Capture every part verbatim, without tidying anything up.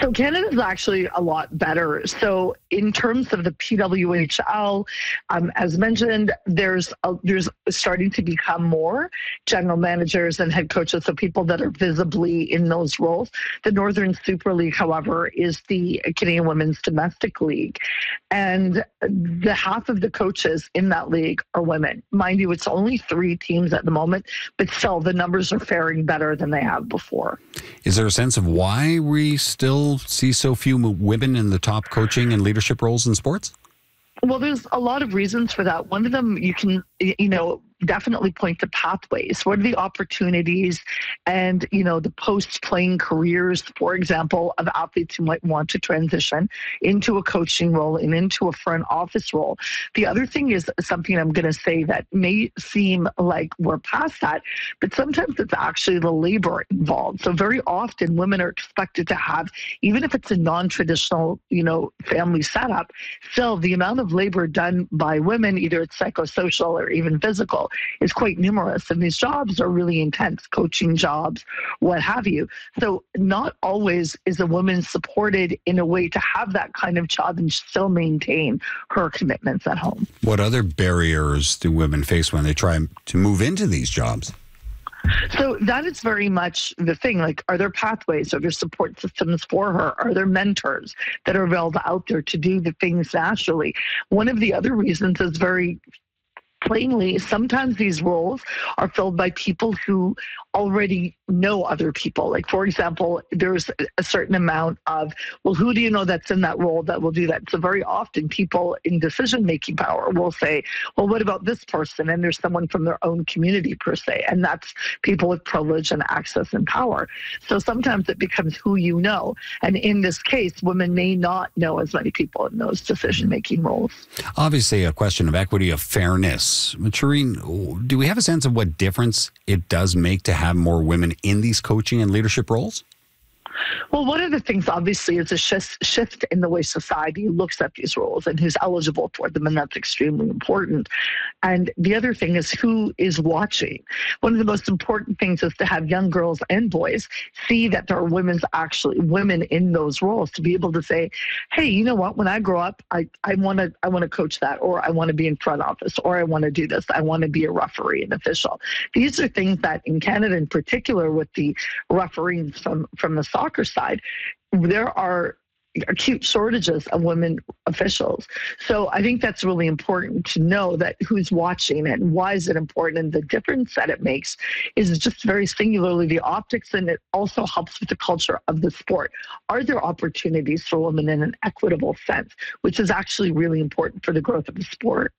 So Canada's actually a lot better. So in terms of the P W H L, um, as mentioned, there's a, there's starting to become more general managers and head coaches, so people that are visibly in those roles. The Northern Super League, however, is the Canadian Women's Domestic League, and the half of the coaches in that league are women. Mind you, it's only three teams at the moment, but still the numbers are faring better than they have before. Is there a sense of why we still see so few women in the top coaching and leadership roles in sports? Well, there's a lot of reasons for that. One of them, you can, you know, definitely point to pathways. What are the opportunities and, you know, the post-playing careers, for example, of athletes who might want to transition into a coaching role and into a front office role. The other thing is something I'm going to say that may seem like we're past that, but sometimes it's actually the labor involved. So very often women are expected to have, even if it's a non-traditional, you know, family setup, still the amount of labor done by women, either it's psychosocial or even physical, is quite numerous. And these jobs are really intense, coaching jobs, what have you. So not always is a woman supported in a way to have that kind of job and still maintain her commitments at home. What other barriers do women face when they try to move into these jobs? So that is very much the thing. Like, are there pathways? Are there support systems for her? Are there mentors that are available out there to do the things naturally? One of the other reasons is very plainly, sometimes these roles are filled by people who already know other people. Like, for example, there's a certain amount of, well, who do you know that's in that role that will do that? So very often people in decision-making power will say, well, what about this person? And there's someone from their own community per se. And that's people with privilege and access and power. So sometimes it becomes who you know. And in this case, women may not know as many people in those decision-making roles. Obviously, a question of equity, of fairness. Shireen, do we have a sense of what difference it does make to have more women in these coaching and leadership roles? Well, one of the things, obviously, is a shift, shift in the way society looks at these roles and who's eligible for them, and that's extremely important. And the other thing is who is watching. One of the most important things is to have young girls and boys see that there are women's actually women in those roles, to be able to say, hey, you know what, when I grow up, I, I want to I want to coach that, or I want to be in front office, or I want to do this. I want to be a referee, an official. These are things that in Canada in particular, with the referees from, from the soccer side, there are acute shortages of women officials. So I think that's really important to know, that who's watching it and why is it important, and the difference that it makes is just very singularly the optics, and it also helps with the culture of the sport. Are there opportunities for women in an equitable sense, which is actually really important for the growth of the sport?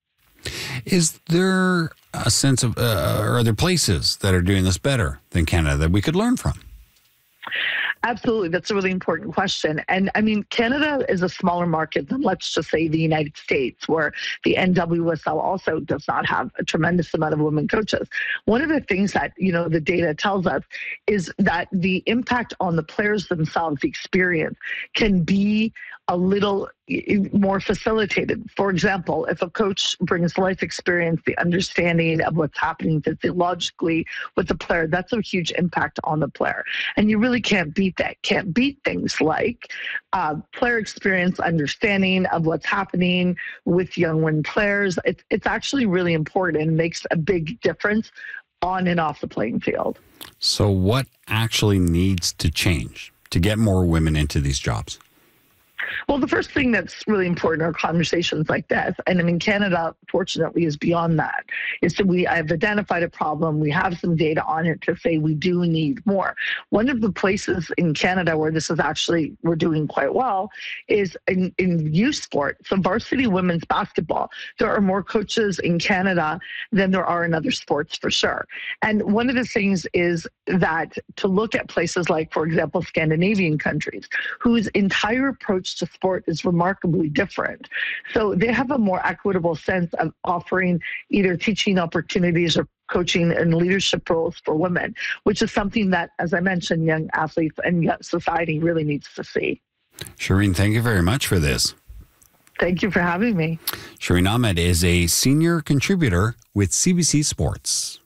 Is there a sense of, uh, are there places that are doing this better than Canada that we could learn from? Absolutely. That's a really important question. And I mean, Canada is a smaller market than, let's just say, the United States, where the N W S L also does not have a tremendous amount of women coaches. One of the things that, you know, the data tells us is that the impact on the players themselves, the experience, can be a little more facilitated. For example, if a coach brings life experience, the understanding of what's happening physiologically with the player, that's a huge impact on the player. And you really can't beat that. Can't beat things like uh, player experience, understanding of what's happening with young women players. It's, it's actually really important and makes a big difference on and off the playing field. So what actually needs to change to get more women into these jobs? Well, the first thing that's really important are conversations like this. And I mean, Canada, fortunately, is beyond that. Is that we have identified a problem. We have some data on it to say we do need more. One of the places in Canada where this is actually, we're doing quite well, is in, in youth sport. So varsity women's basketball, there are more coaches in Canada than there are in other sports, for sure. And one of the things is that to look at places like, for example, Scandinavian countries, whose entire approach to sport is remarkably different. So they have a more equitable sense of offering either teaching opportunities or coaching and leadership roles for women, which is something that, as I mentioned, young athletes and young society really needs to see. Shireen, thank you very much for this. Thank you for having me. Shireen Ahmed is a senior contributor with C B C Sports.